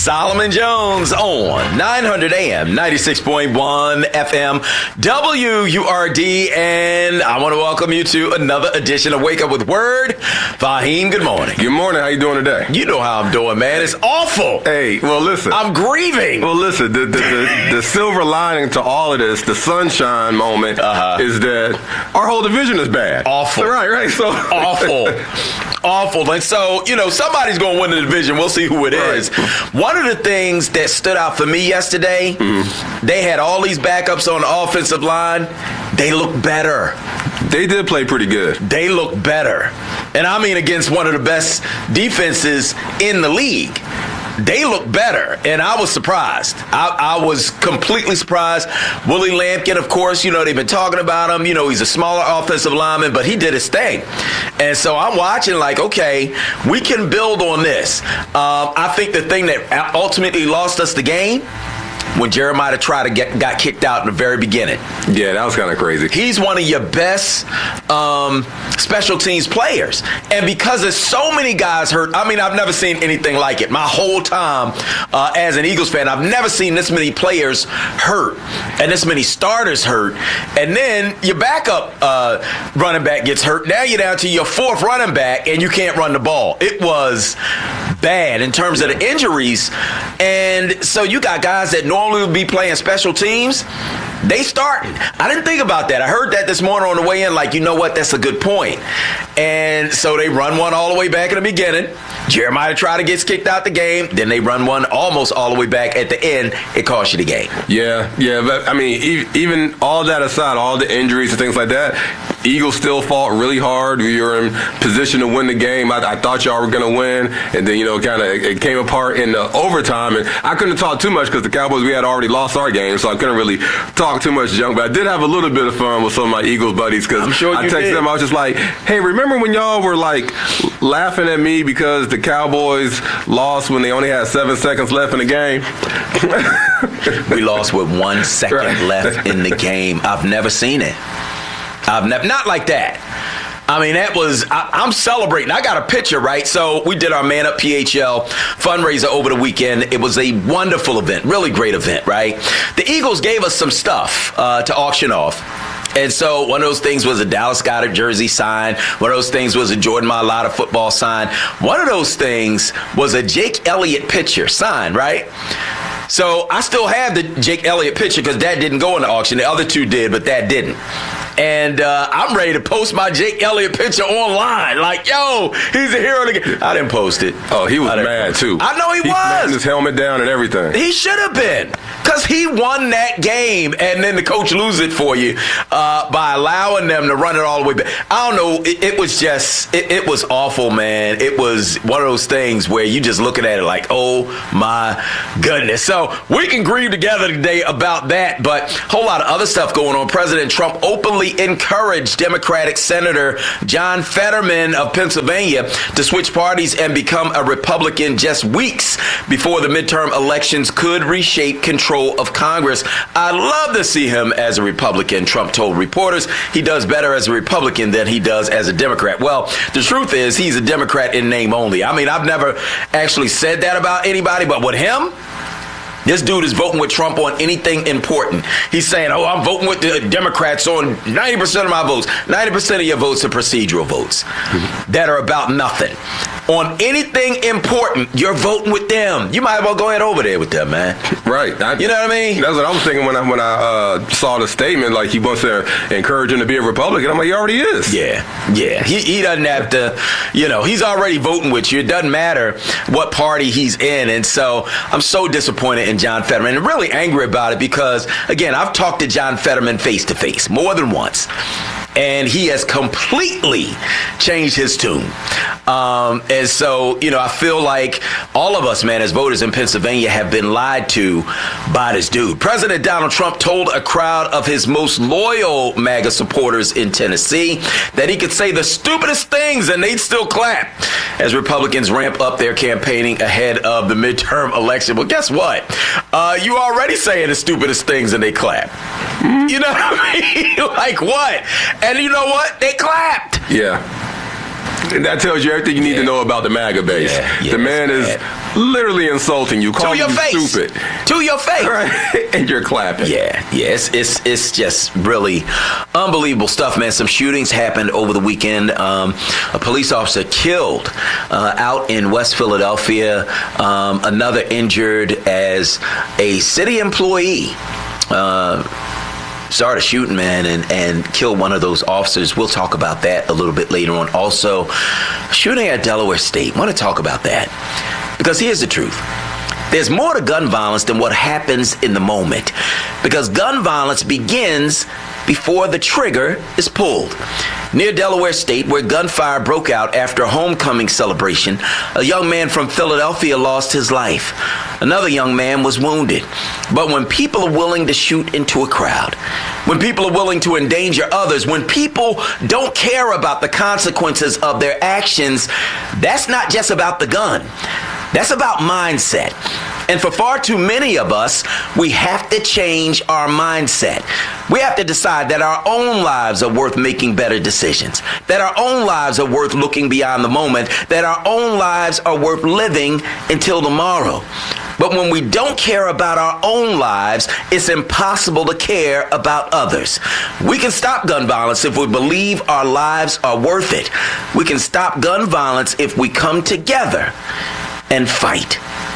Solomon Jones on 900 AM, 96.1 FM, WURD, and I want to welcome you to another edition of Wake Up with Word. Fahim, good morning. Good morning. How you doing today? You know how I'm doing, man. It's awful. Hey, well, listen. I'm grieving. Well, listen, the silver lining to all of this, the sunshine moment, is that our whole division is bad. Awful. Right. So Awful. And so, somebody's going to win the division. We'll see who it is. One of the things that stood out for me yesterday, they had all these backups on the offensive line. They look better. They did play pretty good. They look better. And I mean against one of the best defenses in the league. They look better, and I was surprised. I was completely surprised. Willie Lampkin, of course, they've been talking about him. He's a smaller offensive lineman, but he did his thing. And so I'm watching like, okay, we can build on this. I think the thing that ultimately lost us the game, when Jeremiah Trotter got kicked out in the very beginning. Yeah, that was kind of crazy. He's one of your best special teams players. And because there's so many guys hurt, I mean, I've never seen anything like it. My whole time as an Eagles fan, I've never seen this many players hurt and this many starters hurt. And then your backup running back gets hurt. Now you're down to your fourth running back and you can't run the ball. It was bad in terms of the injuries. And so you got guys that normally would be playing special teams. They starting. I didn't think about that. I heard that this morning on the way in, like, you know what, that's a good point. And so they run one all the way back in the beginning. Jeremiah Trotter gets kicked out the game. Then they run one almost all the way back at the end. It costs you the game. Yeah. But, I mean, even all that aside, all the injuries and things like that, Eagles still fought really hard. We were in position to win the game. I thought y'all were going to win. And then, it came apart in the overtime. And I couldn't talk too much because the Cowboys, we had already lost our game. So I couldn't really talk too much junk. But I did have a little bit of fun with some of my Eagles buddies because I texted them. I was just like, hey, remember when y'all were like laughing at me because the Cowboys lost when they only had 7 seconds left in the game? We lost with 1 second left in the game. I've never seen it. Not like that. I mean, I'm celebrating. I got a picture, right? So we did our Man Up PHL fundraiser over the weekend. It was a wonderful event, really great event, right? The Eagles gave us some stuff to auction off. And so one of those things was a Dallas Goedert jersey sign. One of those things was a Jordan Mailata football sign. One of those things was a Jake Elliott picture sign, right? So I still have the Jake Elliott picture because that didn't go in the auction. The other two did, but that didn't. And I'm ready to post my Jake Elliott picture online. Like, yo, he's a hero. I didn't post it. Oh, he was mad, too. I know he was. He his helmet down and everything. He should have been. Because he won that game, and then the coach lose it for you by allowing them to run it all the way back. I don't know. It was just, it was awful, man. It was one of those things where you just looking at it like, oh, my goodness. So we can grieve together today about that, but a whole lot of other stuff going on. President Trump openly encouraged Democratic Senator John Fetterman of Pennsylvania to switch parties and become a Republican just weeks before the midterm elections could reshape control of Congress. I'd love to see him as a Republican, Trump told reporters. He does better as a Republican than he does as a Democrat. Well, the truth is he's a Democrat in name only. I mean, I've never actually said that about anybody, but with him, this dude is voting with Trump on anything important. He's saying, oh, I'm voting with the Democrats on 90% of my votes. 90% of your votes are procedural votes that are about nothing. On anything important, you're voting with them. You might as well go ahead over there with them, man. Right. You know what I mean? That's what I was thinking when I saw the statement, like he wants to encourage him to be a Republican. I'm like, he already is. Yeah. He doesn't have to, he's already voting with you. It doesn't matter what party he's in. And so I'm so disappointed in John Fetterman and really angry about it because, again, I've talked to John Fetterman face to face more than once. And he has completely changed his tune. And so, I feel like all of us, man, as voters in Pennsylvania have been lied to by this dude. President Donald Trump told a crowd of his most loyal MAGA supporters in Tennessee that he could say the stupidest things and they'd still clap as Republicans ramp up their campaigning ahead of the midterm election. Well, guess what? You already saying the stupidest things and they clap. You know what I mean? Like what? And you know what? They clapped. Yeah. And that tells you everything you need to know about the MAGA base. Yeah, the man is literally insulting you, calling you stupid. To your face. Right. And you're clapping. Yeah. It's just really unbelievable stuff, man. Some shootings happened over the weekend. A police officer killed out in West Philadelphia. Another injured as a city employee started shooting, man, and killed one of those officers. We'll talk about that a little bit later on. Also, shooting at Delaware State. I want to talk about that because here's the truth. There's more to gun violence than what happens in the moment, because gun violence begins before the trigger is pulled. Near Delaware State, where gunfire broke out after a homecoming celebration, a young man from Philadelphia lost his life. Another young man was wounded. But when people are willing to shoot into a crowd, when people are willing to endanger others, when people don't care about the consequences of their actions, that's not just about the gun. That's about mindset. And for far too many of us, we have to change our mindset. We have to decide that our own lives are worth making better decisions, that our own lives are worth looking beyond the moment, that our own lives are worth living until tomorrow. But when we don't care about our own lives, it's impossible to care about others. We can stop gun violence if we believe our lives are worth it. We can stop gun violence if we come together and fight.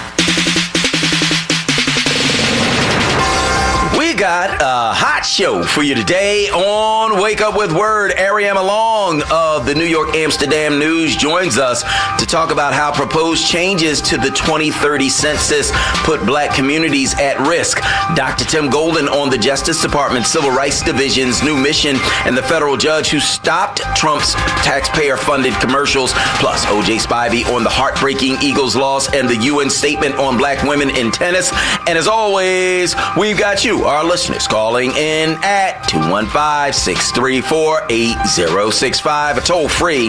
We got a hot show for you today on Wake Up with Word. Ariama Long of the New York Amsterdam News joins us to talk about how proposed changes to the 2030 census put black communities at risk. Dr. Tim Golden on the Justice Department Civil Rights Division's new mission, and the federal judge who stopped Trump's taxpayer-funded commercials, plus O.J. Spivey on the heartbreaking Eagles loss and the UN statement on black women in tennis. And as always, we've got you, our listeners, calling in at 215-634-8065, a toll-free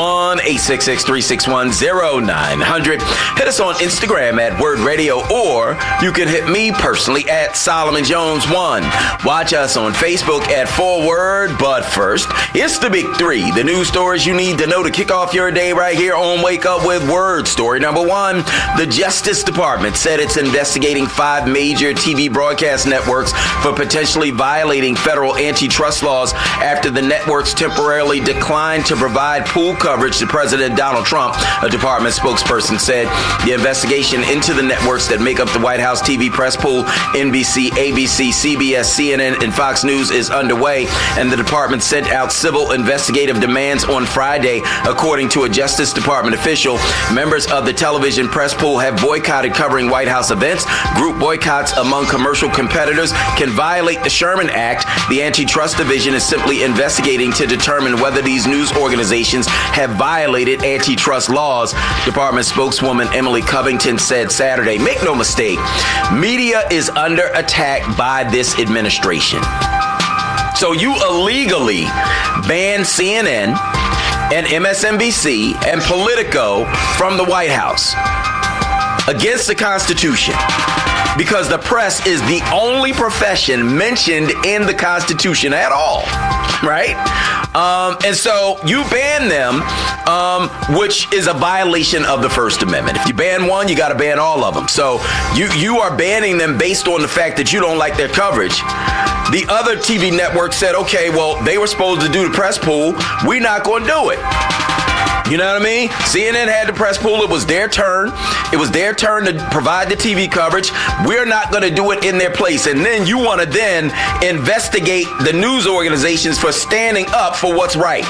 1-866-361-0900. Hit us on Instagram at Word Radio, or you can hit me personally at Solomon Jones 1. Watch us on Facebook at Forward. But first, it's the big three, the news stories you need to know to kick off your day right here on Wake Up with Word. Story number one, the Justice Department said it's investigating 5 major TV broadcast networks for potentially violating federal antitrust laws after the networks temporarily declined to provide pool coverage to President Donald Trump, a department spokesperson said. The investigation into the networks that make up the White House TV press pool, NBC, ABC, CBS, CNN, and Fox News, is underway, and the department sent out civil investigative demands on Friday. According to a Justice Department official, members of the television press pool have boycotted covering White House events. Group boycotts among commercial competitors can violate the Sherman Act. The Antitrust Division is simply investigating to determine whether these news organizations have violated antitrust laws. Department spokeswoman Emily Covington said Saturday, "Make no mistake, media is under attack by this administration." So you illegally banned CNN and MSNBC and Politico from the White House against the Constitution, because the press is the only profession mentioned in the Constitution at all, right? And so you ban them, which is a violation of the First Amendment. If you ban one, you got to ban all of them. So you are banning them based on the fact that you don't like their coverage. The other TV network said, okay, well, they were supposed to do the press pool. We're not going to do it. You know what I mean? CNN had the press pool. It was their turn. It was their turn to provide the TV coverage. We're not going to do it in their place. And then you want to then investigate the news organizations for standing up for what's right.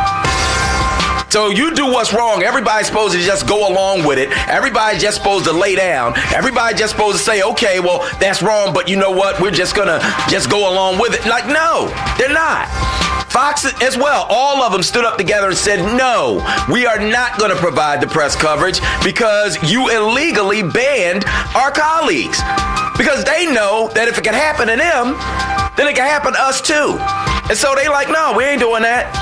So you do what's wrong. Everybody's supposed to just go along with it. Everybody's just supposed to lay down. Everybody's just supposed to say, okay, well, that's wrong, but you know what? We're just going to just go along with it. Like, no, they're not. Fox as well, all of them stood up together and said, no, we are not going to provide the press coverage because you illegally banned our colleagues. Because they know that if it can happen to them, then it can happen to us too. And so they like, no, we ain't doing that.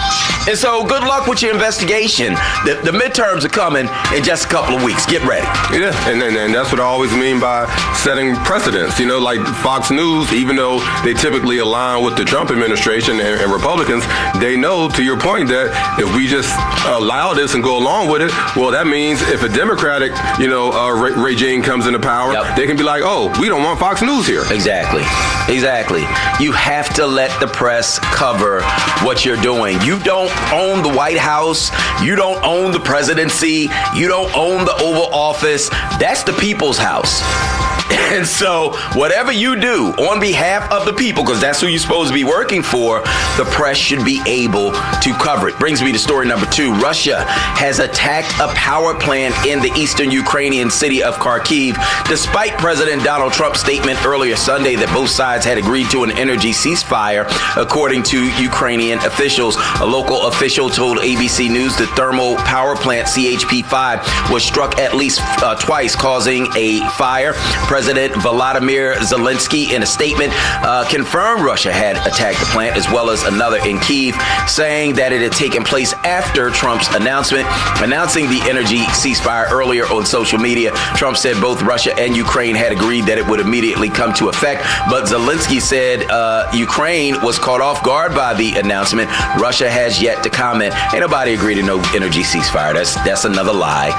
And so good luck with your investigation. The midterms are coming in just a couple of weeks. Get ready. Yeah, and that's what I always mean by setting precedents. Like Fox News, even though they typically align with the Trump administration and Republicans, they know, to your point, that if we just allow this and go along with it, well, that means if a Democratic, regime comes into power, they can be like, oh, we don't want Fox News here. Exactly. You have to let the press cover what you're doing. You don't own the White House. You don't own the presidency. You don't own the Oval Office. That's the people's house. And so whatever you do on behalf of the people, because that's who you're supposed to be working for, the press should be able to cover it. Brings me to story number 2. Russia has attacked a power plant in the eastern Ukrainian city of Kharkiv, despite President Donald Trump's statement earlier Sunday that both sides had agreed to an energy ceasefire, according to Ukrainian officials. A local official told ABC News the thermal power plant CHP-5 was struck at least twice, causing a fire. President Volodymyr Zelensky, in a statement, confirmed Russia had attacked the plant as well as another in Kyiv, saying that it had taken place after Trump's announcing the energy ceasefire earlier on social media. Trump said both Russia and Ukraine had agreed that it would immediately come to effect, but Zelensky said Ukraine was caught off guard by the announcement. Russia has yet to comment. Ain't nobody agreed to no energy ceasefire. That's another lie.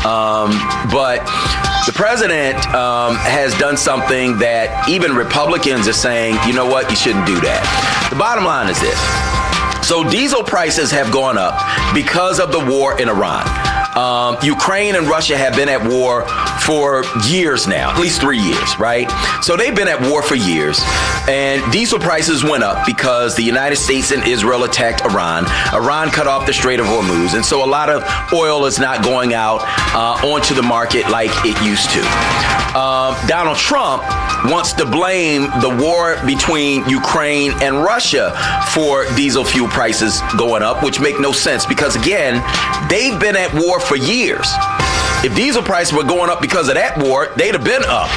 But the president has done something that even Republicans are saying, you know what, you shouldn't do that. The bottom line is this. So diesel prices have gone up because of the war in Iran. Ukraine and Russia have been at war for years now, at least 3 years, right? So they've been at war for years, and diesel prices went up because the United States and Israel attacked Iran. Iran cut off the Strait of Hormuz, and so a lot of oil is not going out onto the market like it used to. Donald Trump wants to blame the war between Ukraine and Russia for diesel fuel prices going up, which make no sense because, again, they've been at war for years. If diesel prices were going up because of that war, they'd have been up.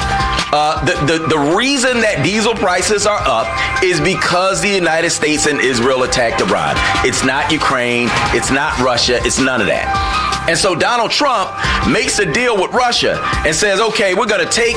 The reason that diesel prices are up is because the United States and Israel attacked Iran. It's not Ukraine. It's not Russia. It's none of that. And so Donald Trump makes a deal with Russia and says, okay, we're going to take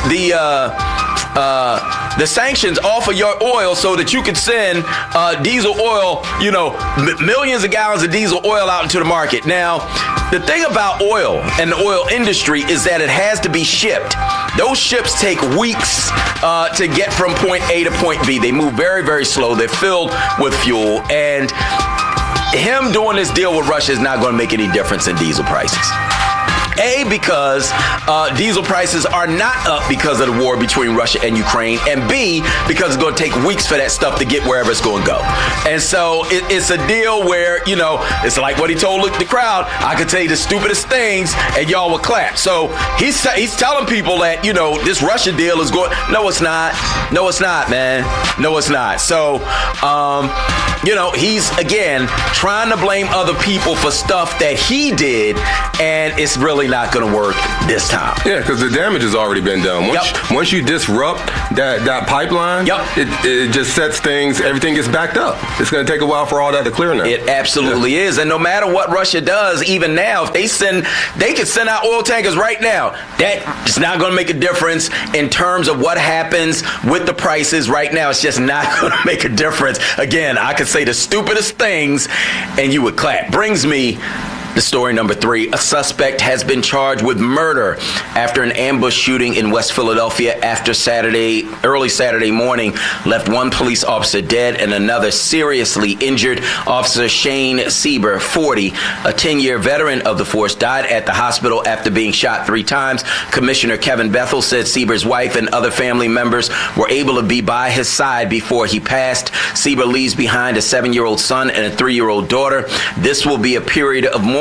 the sanctions off of your oil so that you can send diesel oil, millions of gallons of diesel oil out into the market. Now, the thing about oil and the oil industry is that it has to be shipped. Those ships take weeks to get from point A to point B. They move very, very slow. They're filled with fuel. And him doing this deal with Russia is not going to make any difference in diesel prices. A, because diesel prices are not up because of the war between Russia and Ukraine, and B, because it's going to take weeks for that stuff to get wherever it's going to go. And so it's a deal where, it's like what he told the crowd, I could tell you the stupidest things and y'all would clap. So he's telling people that, this Russia deal is going, no, it's not. No, it's not, man. No, it's not. So, he's, again, trying to blame other people for stuff that he did, and it's really not going to work this time. Yeah, because the damage has already been done. Once you disrupt that pipeline, it just sets things, everything gets backed up. It's going to take a while for all that to clear now. It absolutely is. And no matter what Russia does, even now, if they could send out oil tankers right now. That is not going to make a difference in terms of what happens with the prices right now. It's just not going to make a difference. Again, I could say the stupidest things and you would clap. Brings me to story number 3. A suspect has been charged with murder after an ambush shooting in West Philadelphia early Saturday morning left one police officer dead and another seriously injured. Officer Shane Sieber, 40, a 10-year veteran of the force, died at the hospital after being shot 3 times. Commissioner Kevin Bethel said Sieber's wife and other family members were able to be by his side before he passed. Sieber leaves behind a 7-year-old son and a 3-year-old daughter. This will be a period of mourning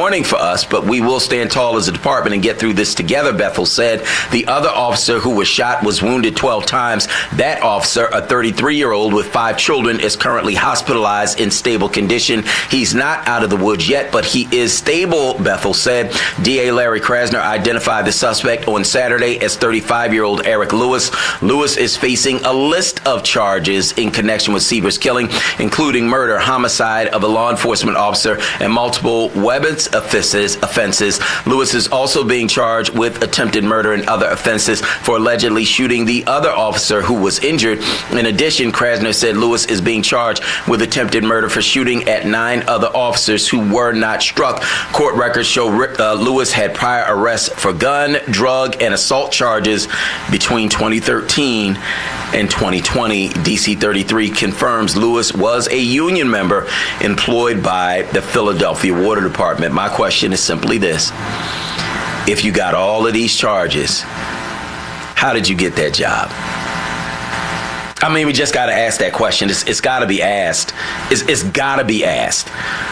morning for us, but we will stand tall as a department and get through this together, Bethel said. The other officer who was shot was wounded 12 times. That officer, a 33-year-old with 5 children, is currently hospitalized in stable condition. He's not out of the woods yet, but he is stable, Bethel said. DA Larry Krasner identified the suspect on Saturday as 35-year-old Eric Lewis. Lewis is facing a list of charges in connection with Siebert's killing, including murder, homicide of a law enforcement officer, and multiple weapons offenses. Lewis is also being charged with attempted murder and other offenses for allegedly shooting the other officer who was injured. In addition, Krasner said Lewis is being charged with attempted murder for shooting at 9 other officers who were not struck. Court records show Lewis had prior arrests for gun, drug, and assault charges between 2013 and 2020. DC 33 confirms Lewis was a union member employed by the Philadelphia Water Department. My question is simply this. If you got all of these charges, how did you get that job? I mean, we just got to ask that question. It's got to be asked. It's got to be asked.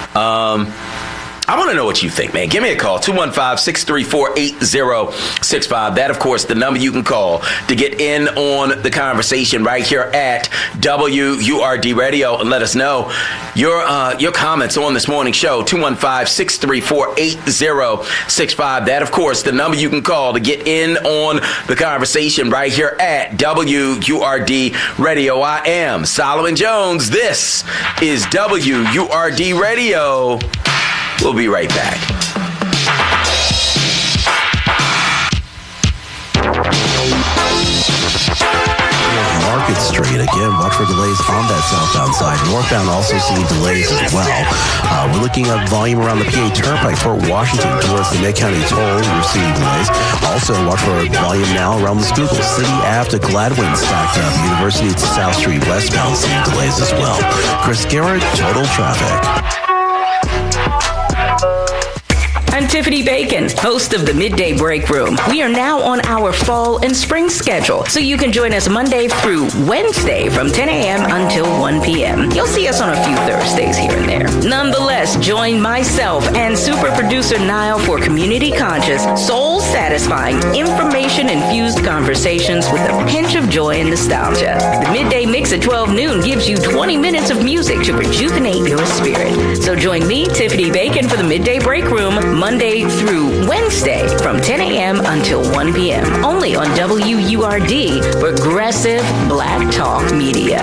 I want to know what you think, man. Give me a call, 215-634-8065. That, of course, the number you can call to get in on the conversation right here at WURD Radio, and let us know your comments on this morning show, 215-634-8065. That, of course, the number you can call to get in on the conversation right here at WURD Radio. I am Solomon Jones. This is WURD Radio. We'll be right back. Market Street. Again, watch for delays on that southbound side. Northbound also seeing delays as well. We're looking at volume around the PA Turnpike, Fort Washington towards the Mid-County Toll. You're seeing delays. Also, watch for volume now around the Schuylkill City Ave to Gladwin stacked up. University to South Street westbound seeing delays as well. Chris Garrett, Total Traffic. I'm Tiffany Bacon, host of the Midday Break Room. We are now on our fall and spring schedule, so you can join us Monday through Wednesday from 10 a.m. until 1 p.m. You'll see us on a few Thursdays here and there. Nonetheless, join myself and super producer Niall for community-conscious, soul-satisfying, information-infused conversations with a pinch of joy and nostalgia. The Midday Mix at 12 noon gives you 20 minutes of music to rejuvenate your spirit. So join me, Tiffany Bacon, for the Midday Break Room, Monday through Wednesday from 10 a.m. until 1 p.m. Only on WURD, Progressive Black Talk Media.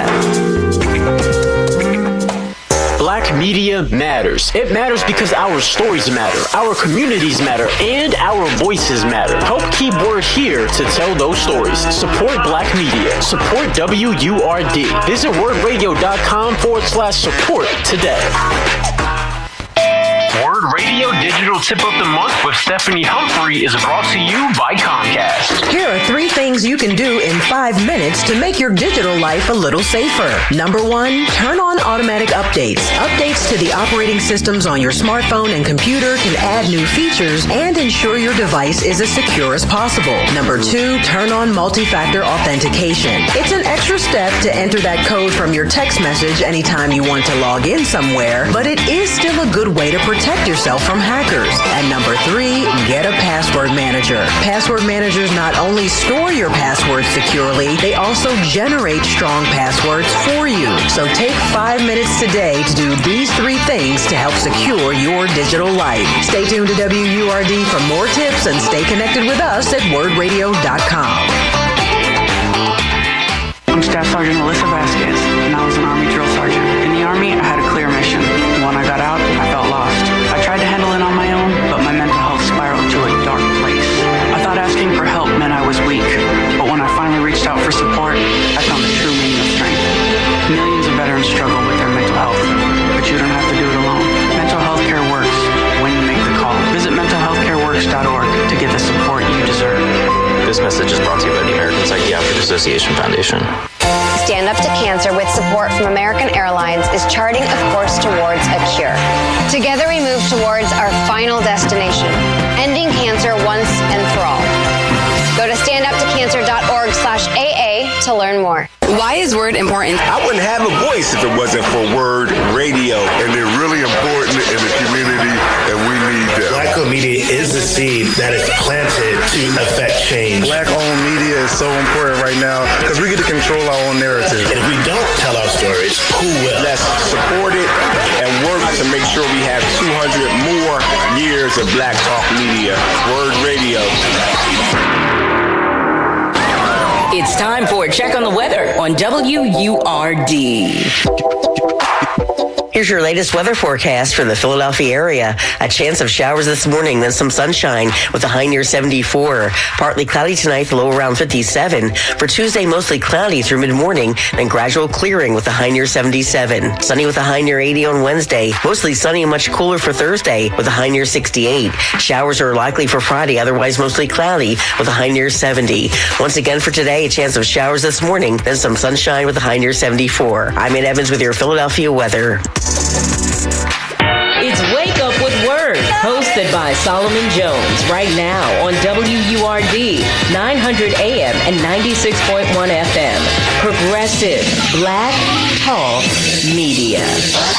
Black media matters. It matters because our stories matter, our communities matter, and our voices matter. Help keep word here to tell those stories. Support Black media. Support WURD. Visit wordradio.com/support today. Word Radio Digital Tip of the Month with Stephanie Humphrey is brought to you by Comcast. Here are 3 things you can do in 5 minutes to make your digital life a little safer. Number 1, turn on automatic updates. Updates to the operating systems on your smartphone and computer can add new features and ensure your device is as secure as possible. Number 2, turn on multi-factor authentication. It's an extra step to enter that code from your text message anytime you want to log in somewhere, but it is still a good way to protect yourself from hackers. And number 3, get a password manager. Password managers not only store your passwords securely, they also generate strong passwords for you. So take 5 minutes today to do these 3 things to help secure your digital life. Stay tuned to WURD for more tips and stay connected with us at wordradio.com. I'm Staff Sergeant Melissa Vasquez, and I was an Army drill sergeant. In the Army, I had a clear mission. When I got out, I felt lost. I tried to handle it on my own, but my mental health spiraled to a dark place. I thought asking for help meant I was weak, but when I finally reached out for support, I found the true meaning of strength. Millions of veterans struggle with their mental health, but you don't have to do it alone. Mental health care works when you make the call. Visit mentalhealthcareworks.org to get the support you deserve. This message is brought to you by the American Psychiatric Association Foundation. Stand Up to Cancer with support from American Airlines is charting a course towards a cure. Together we move towards our final destination, ending cancer once and for all. Go to standuptocancer.org/AA to learn more. Why is Word important? I wouldn't have a voice if it wasn't for Word Radio. And they're really important in the community, and we need that. that is planted to affect change. Black-owned media is so important right now because we get to control our own narrative. And if we don't tell our stories, who will? Let's support it and work to make sure we have 200 more years of Black Talk Media. Word Radio. It's time for a check on the weather on WURD. Here's your latest weather forecast for the Philadelphia area. A chance of showers this morning, then some sunshine with a high near 74. Partly cloudy tonight, the low around 57. For Tuesday, mostly cloudy through mid-morning, then gradual clearing with a high near 77. Sunny with a high near 80 on Wednesday. Mostly sunny and much cooler for Thursday with a high near 68. Showers are likely for Friday, otherwise mostly cloudy with a high near 70. Once again for today, a chance of showers this morning, then some sunshine with a high near 74. I'm Ed Evans with your Philadelphia weather. It's Wake Up with Word, hosted by Solomon Jones, right now on WURD, 900 AM and 96.1 FM. Progressive Black Talk Media.